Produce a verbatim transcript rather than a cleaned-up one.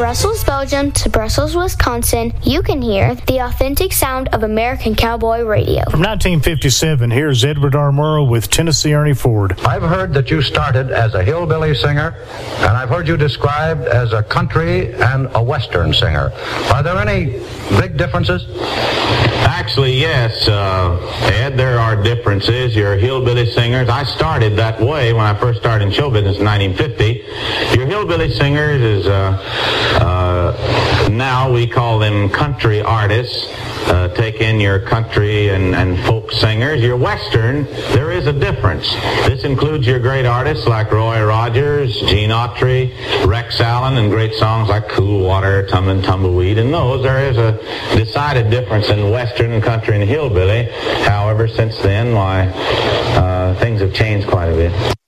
Brussels, Belgium to Brussels, Wisconsin, you can hear the authentic sound of American cowboy radio. From nineteen fifty-seven, here's Edward R. Murrow with Tennessee Ernie Ford. I've heard that you started as a hillbilly singer, and I've heard you described as a country and a western singer. Are there any big differences? Actually, yes, uh, Ed, there are differences. Your hillbilly singers, I started that way when I first started in show business in nineteen fifty. Your hillbilly singers is, uh, uh, now we call them country artists. Uh, take in your country and, and folk singers. Your western, there is a difference. This includes your great artists like Roy Rogers, Gene Autry, Rex Allen, and great songs like Cool Water, Tumblin' Tumbleweed. And those, there is a decided difference in western and country and hillbilly. However, since then, why, uh, things have changed quite a bit.